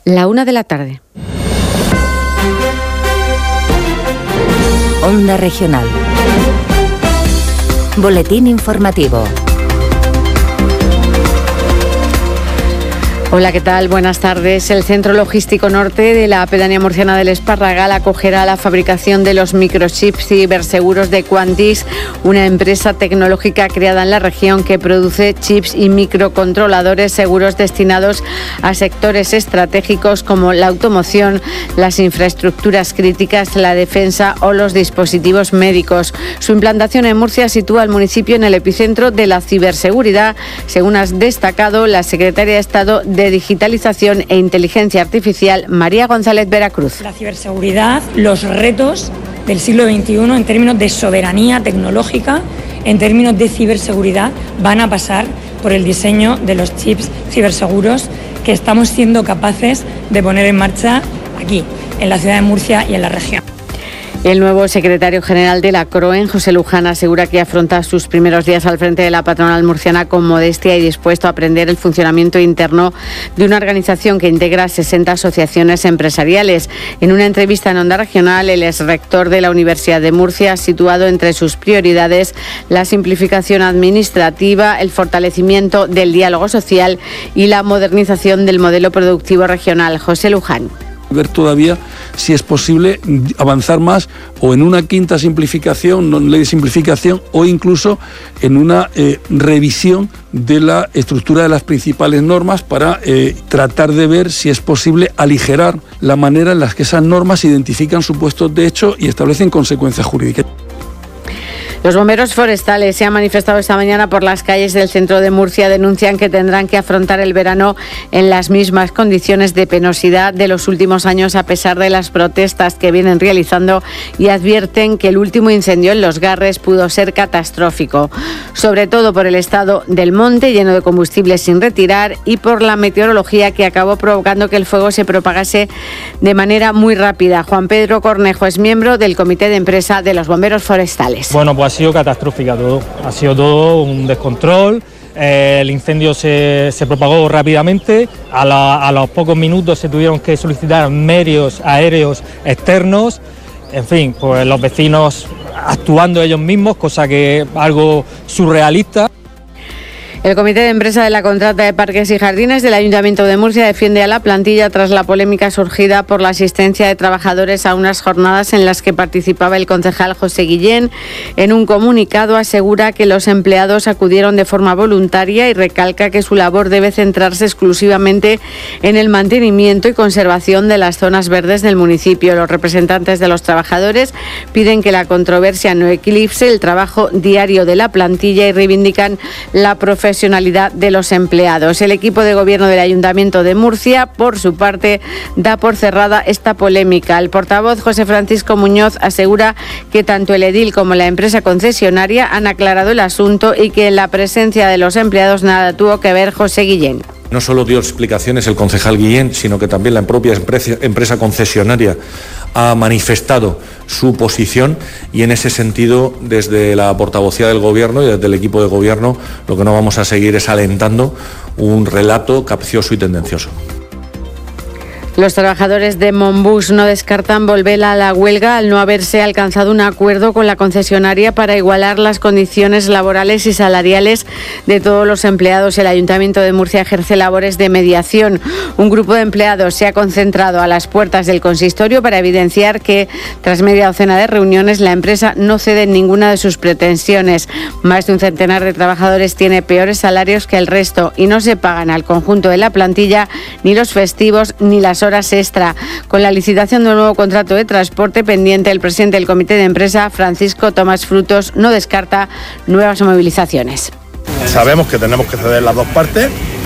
la 1 p.m. Onda Regional. Boletín informativo. Hola, ¿qué tal? Buenas tardes. El Centro Logístico Norte de la pedanía murciana del Esparragal acogerá la fabricación de los microchips ciberseguros de Quantis, una empresa tecnológica creada en la región que produce chips y microcontroladores seguros destinados a sectores estratégicos como la automoción, las infraestructuras críticas, la defensa o los dispositivos médicos. Su implantación en Murcia sitúa al municipio en el epicentro de la ciberseguridad, según ha destacado la secretaria de Estado de Digitalización e Inteligencia Artificial, María González Veracruz. La ciberseguridad, los retos del siglo XXI en términos de soberanía tecnológica, en términos de ciberseguridad, van a pasar por el diseño de los chips ciberseguros que estamos siendo capaces de poner en marcha aquí, en la ciudad de Murcia y en la región. El nuevo secretario general de la CROEN, José Luján, asegura que afronta sus primeros días al frente de la patronal murciana con modestia y dispuesto a aprender el funcionamiento interno de una organización que integra 60 asociaciones empresariales. En una entrevista en Onda Regional, el exrector de la Universidad de Murcia ha situado entre sus prioridades la simplificación administrativa, el fortalecimiento del diálogo social y la modernización del modelo productivo regional. José Luján. Ver todavía si es posible avanzar más o en una quinta simplificación, no ley de simplificación, o incluso en una revisión de la estructura de las principales normas para tratar de ver si es posible aligerar la manera en la que esas normas identifican supuestos de hecho y establecen consecuencias jurídicas. Los bomberos forestales se han manifestado esta mañana por las calles del centro de Murcia. Denuncian que tendrán que afrontar el verano en las mismas condiciones de penosidad de los últimos años, a pesar de las protestas que vienen realizando, y advierten que el último incendio en Los Garres pudo ser catastrófico, sobre todo por el estado del monte lleno de combustible sin retirar y por la meteorología que acabó provocando que el fuego se propagase de manera muy rápida. Juan Pedro Cornejo es miembro del comité de empresa de los bomberos forestales. Bueno, pues ha sido catastrófica todo, ha sido todo un descontrol, el incendio se propagó rápidamente, a los pocos minutos se tuvieron que solicitar medios aéreos externos, en fin, pues los vecinos actuando ellos mismos, cosa que es algo surrealista. El Comité de Empresa de la Contrata de Parques y Jardines del Ayuntamiento de Murcia defiende a la plantilla tras la polémica surgida por la asistencia de trabajadores a unas jornadas en las que participaba el concejal José Guillén. En un comunicado asegura que los empleados acudieron de forma voluntaria y recalca que su labor debe centrarse exclusivamente en el mantenimiento y conservación de las zonas verdes del municipio. Los representantes de los trabajadores piden que la controversia no eclipse el trabajo diario de la plantilla y reivindican la profesionalidad de los empleados. El equipo de gobierno del Ayuntamiento de Murcia, por su parte, da por cerrada esta polémica. El portavoz José Francisco Muñoz asegura que tanto el edil como la empresa concesionaria han aclarado el asunto y que en la presencia de los empleados nada tuvo que ver José Guillén. No solo dio explicaciones el concejal Guillén, sino que también la propia empresa concesionaria ha manifestado su posición, y en ese sentido, desde la portavocía del Gobierno y desde el equipo de Gobierno, lo que no vamos a seguir es alentando un relato capcioso y tendencioso. Los trabajadores de Monbus no descartan volver a la huelga al no haberse alcanzado un acuerdo con la concesionaria para igualar las condiciones laborales y salariales de todos los empleados. El Ayuntamiento de Murcia ejerce labores de mediación. Un grupo de empleados se ha concentrado a las puertas del consistorio para evidenciar que, tras media docena de reuniones, la empresa no cede en ninguna de sus pretensiones. Más de un centenar de trabajadores tiene peores salarios que el resto y no se pagan al conjunto de la plantilla ni los festivos ni las horas extra. Con la licitación de un nuevo contrato de transporte pendiente, el presidente del comité de empresa, Francisco Tomás Frutos, no descarta nuevas movilizaciones. Sabemos que tenemos que ceder las dos partes.